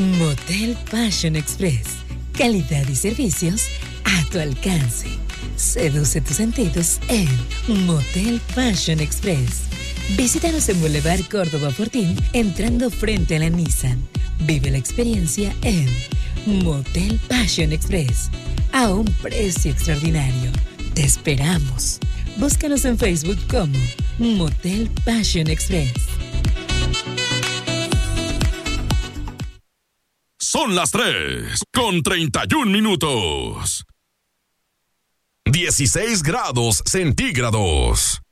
Motel Passion Express. Calidad y servicios a tu alcance. Seduce tus sentidos en Motel Passion Express. Visítanos en Boulevard Córdoba Fortín, entrando frente a la Nissan. Vive la experiencia en Motel Passion Express, a un precio extraordinario. Te esperamos. Búscanos en Facebook como Motel Passion Express. Son las 3:31. 16 grados centígrados.